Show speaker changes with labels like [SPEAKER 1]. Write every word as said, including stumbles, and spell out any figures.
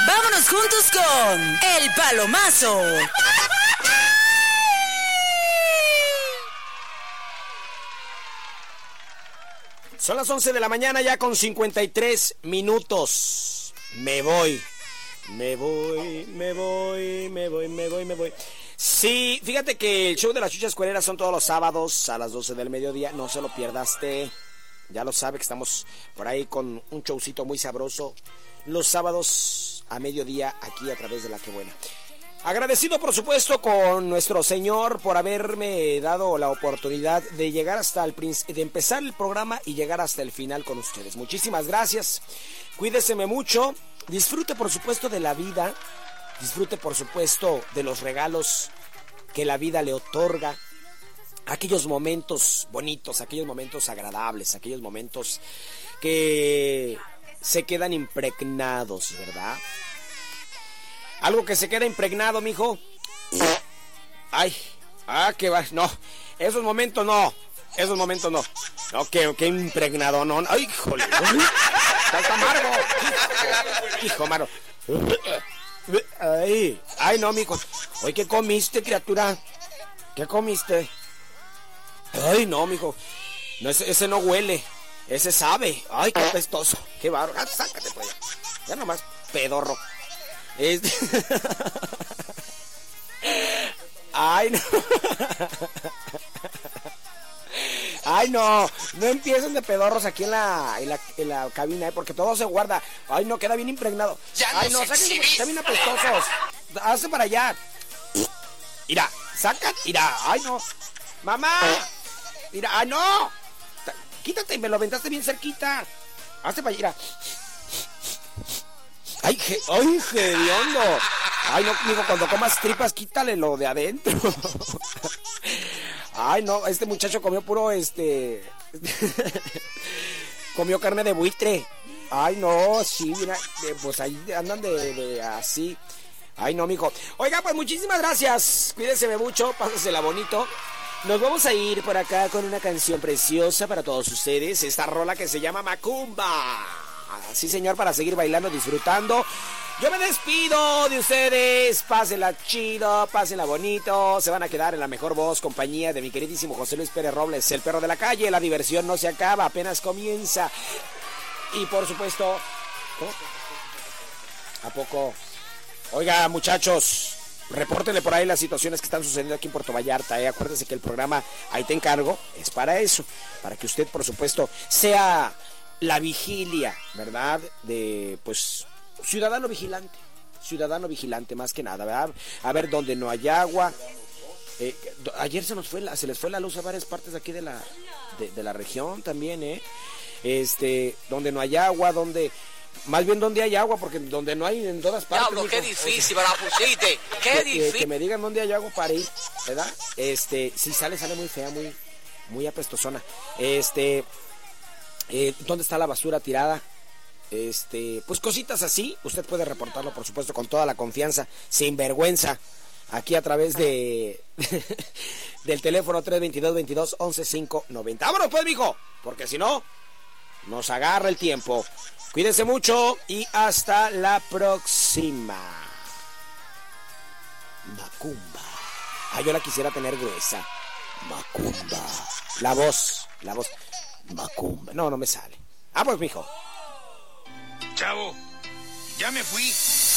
[SPEAKER 1] Vámonos juntos con El Palomazo.
[SPEAKER 2] Son las once de la mañana ya con cincuenta y tres minutos. Me voy, me voy, me voy, me voy, me voy, me voy. Sí, fíjate que el show de las Chuchas Cuereras son todos los sábados a las doce del mediodía. No se lo pierdaste. Ya lo sabe que estamos por ahí con un showcito muy sabroso. Los sábados a mediodía aquí a través de La Que Buena. Agradecido, por supuesto, con nuestro Señor por haberme dado la oportunidad de llegar hasta el principio, de empezar el programa y llegar hasta el final con ustedes. Muchísimas gracias. Cuídeseme mucho. Disfrute, por supuesto, de la vida. Disfrute, por supuesto, de los regalos que la vida le otorga. Aquellos momentos bonitos, aquellos momentos agradables, aquellos momentos que se quedan impregnados, ¿verdad? Algo que se queda impregnado, mijo. Ay, ah, que va, no, esos momentos no, esos momentos no. No, que, que impregnado, no, ay, híjole. Está amargo. Hijo, mano. Ay, ay, no, mijo. Oye, ¿qué comiste, criatura? ¿Qué comiste? Ay, no, mijo. No, ese, ese no huele. Ese sabe. Ay, qué pestoso. Qué barro. Ah, sácate por allá. Ya nomás, pedorro. Este... Ay, no. Ay, no. No empiecen de pedorros aquí en la, en la, en la cabina, ¿eh? Porque todo se guarda. Ay, no, queda bien impregnado. Ay, no, sáquense, están bien apestosos. Hazte para allá. Mira, sacan. Mira, ay, no. Mamá. Mira, ay, no. Quítate, me lo aventaste bien cerquita. Hazte para allá, mira. Ay, je, ay, hediondo. Ay, no, mijo, cuando comas tripas, quítale lo de adentro. Ay, no, este muchacho comió puro, este... comió carne de buitre. Ay, no, sí, mira, pues ahí andan de, de así. Ay, no, mijo. Oiga, pues muchísimas gracias. Cuídenseme mucho, pásensela bonito. Nos vamos a ir por acá con una canción preciosa para todos ustedes. Esta rola que se llama Macumba. Sí, señor, para seguir bailando, disfrutando. Yo me despido de ustedes. Pásenla chido, pásenla bonito. Se van a quedar en la mejor voz, compañía de mi queridísimo José Luis Pérez Robles, el perro de la calle. La diversión no se acaba, apenas comienza. Y por supuesto... ¿Cómo? ¿A poco? Oiga, muchachos, repórtenle por ahí las situaciones que están sucediendo aquí en Puerto Vallarta, ¿eh? Acuérdense que el programa Ahí Te Encargo es para eso. Para que usted, por supuesto, sea... la vigilia, ¿verdad? De, pues, ciudadano vigilante. Ciudadano vigilante, más que nada, ¿verdad? A ver, donde no hay agua. Eh, ayer se nos fue la, se les fue la luz a varias partes aquí de la, de, de la región también, ¿eh? Este, donde no hay agua, donde... Más bien donde hay agua, porque donde no hay en todas partes.
[SPEAKER 3] Diablo, qué difícil, me la pusiste. Qué
[SPEAKER 2] que,
[SPEAKER 3] difícil.
[SPEAKER 2] Que, que me digan dónde hay agua para ir, ¿verdad? Este, si sale, sale muy fea, muy, muy apestosona. Este... Eh, ¿Dónde está la basura tirada? Este, pues cositas así. Usted puede reportarlo, por supuesto, con toda la confianza, sin vergüenza, aquí a través de del teléfono tres veintidós, veintidós, once, cinco, noventa. ¡Vámonos pues, mijo! Porque si no, nos agarra el tiempo. Cuídense mucho y hasta la próxima. Macumba. Ah, yo la quisiera tener gruesa. Macumba. La voz, la voz. Macumba. No, no me sale. Ah, pues, mijo.
[SPEAKER 4] Chavo, ya me fui.